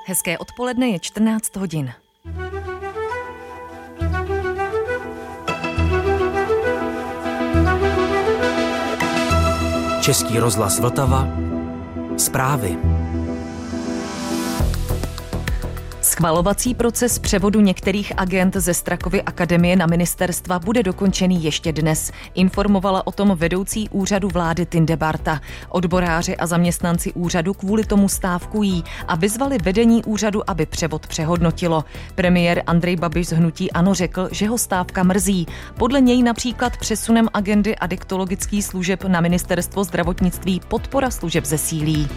Hezké odpoledne, je 14 hodin. Český rozhlas Vltava. Zprávy. Schvalovací proces převodu některých agent ze Strakovy akademie na ministerstva bude dokončený ještě dnes. Informovala o tom vedoucí úřadu vlády Tindebarta. Odboráři a zaměstnanci úřadu kvůli tomu stávkují a vyzvali vedení úřadu, aby převod přehodnotilo. Premiér Andrej Babiš z hnutí ANO řekl, že ho stávka mrzí. Podle něj například přesunem agendy adiktologických služeb na ministerstvo zdravotnictví podpora služeb zesílí.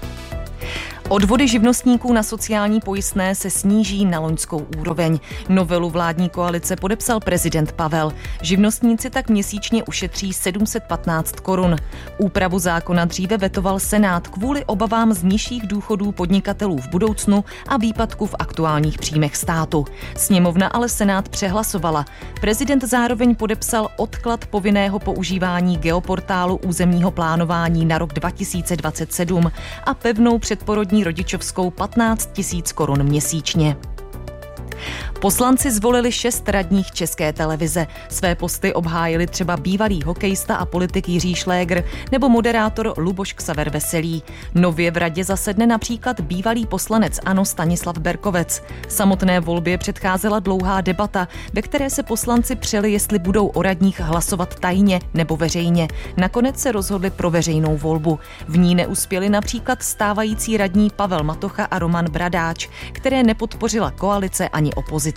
Odvody živnostníků na sociální pojistné se sníží na loňskou úroveň. Novelu vládní koalice podepsal prezident Pavel. Živnostníci tak měsíčně ušetří 715 korun. Úpravu zákona dříve vetoval Senát kvůli obavám z nižších důchodů podnikatelů v budoucnu a výpadku v aktuálních příjmech státu. Sněmovna ale Senát přehlasovala. Prezident zároveň podepsal odklad povinného používání geoportálu územního plánování na rok 2027 a pevnou předporodní rodičovskou 15 000 korun měsíčně. Poslanci zvolili 6 radních České televize. Své posty obhájili třeba bývalý hokejista a politik Jiří Šlégr nebo moderátor Luboš Ksaver Veselý. Nově v radě zasedne například bývalý poslanec ANO Stanislav Berkovec. Samotné volbě předcházela dlouhá debata, ve které se poslanci přeli, jestli budou o radních hlasovat tajně nebo veřejně. Nakonec se rozhodli pro veřejnou volbu. V ní neuspěli například stávající radní Pavel Matocha a Roman Bradáč, které nepodpořila koalice ani opozice.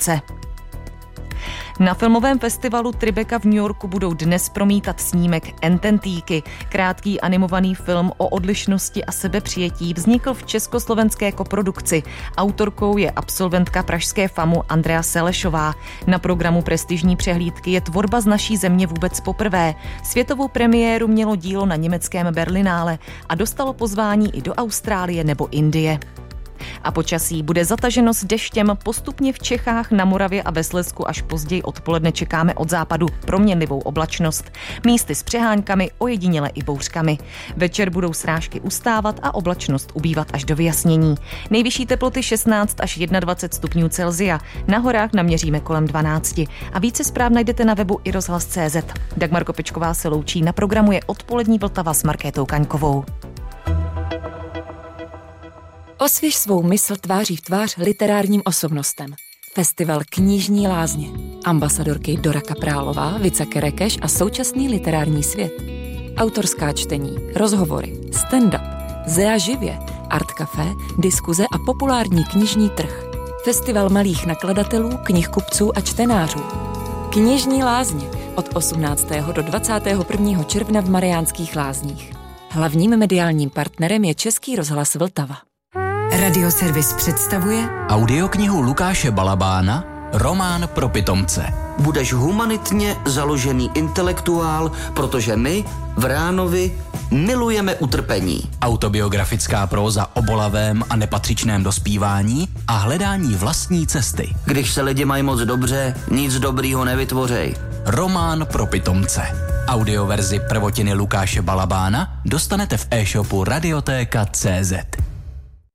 Na filmovém festivalu Tribeca v New Yorku budou dnes promítat snímek Ententíky. Krátký animovaný film o odlišnosti a sebepřijetí vznikl v československé koprodukci. Autorkou je absolventka pražské FAMu Andrea Selešová. Na programu prestižní přehlídky je tvorba z naší země vůbec poprvé. Světovou premiéru mělo dílo na německém Berlinále a dostalo pozvání i do Austrálie nebo Indie. A počasí bude zataženo s deštěm postupně v Čechách, na Moravě a ve Slezsku, až později odpoledne čekáme od západu proměnlivou oblačnost. Místy s přeháňkami, ojediněle i bouřkami. Večer budou srážky ustávat a oblačnost ubývat až do vyjasnění. Nejvyšší teploty 16 až 21 stupňů Celsia. Na horách naměříme kolem 12. A více zpráv najdete na webu iRozhlas.cz. Dagmar Kopečková se loučí, na programu je odpolední Vltava s Markétou Kaňkovou. Osvěž svou mysl tváří v tvář literárním osobnostem. Festival Knižní lázně. Ambasadorky Dora Kaprálová, Vica Kerekeš a současný literární svět. Autorská čtení, rozhovory, stand-up, Zea živě, art café, diskuze a populární knižní trh. Festival malých nakladatelů, knihkupců a čtenářů. Knižní lázně od 18. do 21. června v Mariánských Lázních. Hlavním mediálním partnerem je Český rozhlas Vltava. Radioservis představuje Audioknihu Lukáše Balabána Román pro pitomce. Budeš humanitně založený intelektuál, protože my v Ránovi milujeme utrpení. Autobiografická próza o bolavém a nepatřičném dospívání a hledání vlastní cesty. Když se lidi mají moc dobře, nic dobrýho nevytvořej. Román pro pitomce. Audioverzi prvotiny Lukáše Balabána dostanete v e-shopu Radiotéka.cz.